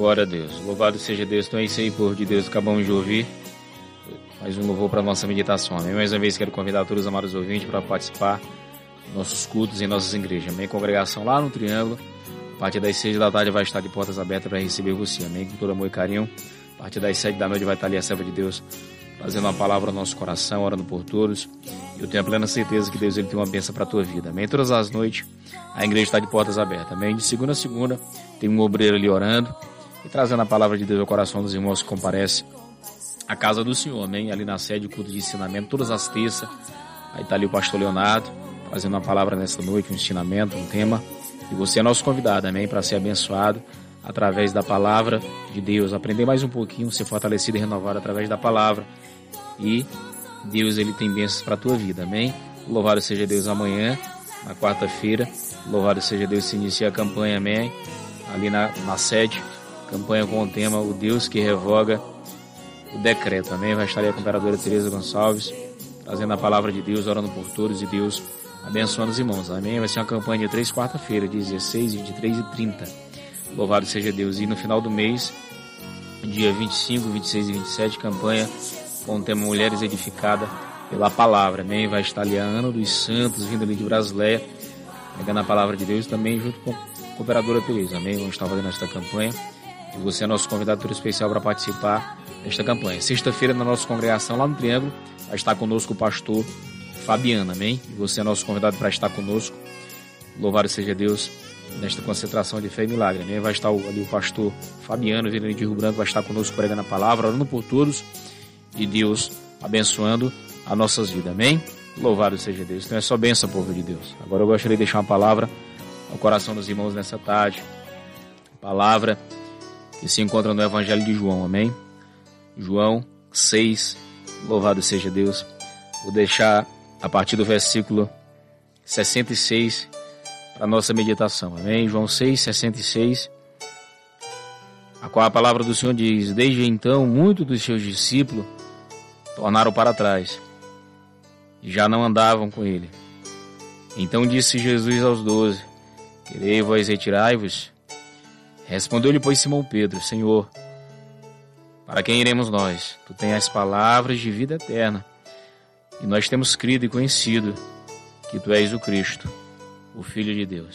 Glória a Deus. Louvado seja Deus. Então é isso aí, povo de Deus. Acabamos de ouvir mais um louvor para a nossa meditação. Amém? Mais uma vez quero convidar todos os amados ouvintes para participar dos nossos cultos em nossas igrejas. Amém? Congregação lá no Triângulo. A partir das 6 da tarde vai estar de portas abertas para receber você. Amém? Com todo amor e carinho. A partir das 7 da noite vai estar ali a serva de Deus trazendo uma palavra ao nosso coração, orando por todos. Eu tenho a plena certeza que Deus ele tem uma bênção para a tua vida. Amém? Todas as noites a igreja está de portas abertas. Amém? De segunda a segunda tem um obreiro ali orando e trazendo a palavra de Deus ao coração dos irmãos que comparecem à casa do Senhor. Amém? Ali na sede, o culto de ensinamento, todas as terças. Aí está ali o pastor Leonardo trazendo uma palavra nessa noite, um ensinamento, um tema. E você é nosso convidado, amém? Para ser abençoado através da palavra de Deus. Aprender mais um pouquinho, ser fortalecido e renovado através da palavra. E Deus, ele tem bênçãos para a tua vida, amém? Louvado seja Deus amanhã, na quarta-feira. Louvado seja Deus, se inicia a campanha, amém? Ali na sede, campanha com o tema O Deus que Revoga o Decreto, amém? Vai estar ali a comperadora Tereza Gonçalves, trazendo a palavra de Deus, orando por todos e Deus abençoando os irmãos, amém? Vai ser uma campanha de 3 quarta-feira, 16, 23 e 30. Louvado seja Deus. E no final do mês, dia 25, 26 e 27, campanha com o tema Mulheres Edificadas pela Palavra, amém? Vai estar ali a Ana dos Santos, vindo ali de Brasileia, pegando a palavra de Deus também junto com a cooperadora Tereza, amém? Vamos estar fazendo esta campanha e você é nosso convidado todo especial para participar desta campanha. Sexta-feira, na nossa congregação lá no Triângulo, vai estar conosco o pastor Fabiano, amém? E você é nosso convidado para estar conosco. Louvado seja Deus nesta concentração de fé e milagre, amém? Vai estar ali o pastor Fabiano, vindo de Rio Branco, vai estar conosco pregando a palavra, orando por todos e Deus abençoando as nossas vidas, amém? Louvado seja Deus. Então é só bênção, povo de Deus. Agora eu gostaria de deixar uma palavra ao coração dos irmãos nessa tarde. Palavra que se encontra no Evangelho de João, amém? João 6, louvado seja Deus. Vou deixar a partir do versículo 66 para a nossa meditação, amém? João 6, 66, a qual a palavra do Senhor diz: Desde então, muitos dos seus discípulos tornaram para trás e já não andavam com ele. Então disse Jesus aos 12: Querei vós retirai-vos? Respondeu-lhe, pois, Simão Pedro: Senhor, para quem iremos nós? Tu tens as palavras de vida eterna, e nós temos crido e conhecido que tu és o Cristo, o Filho de Deus.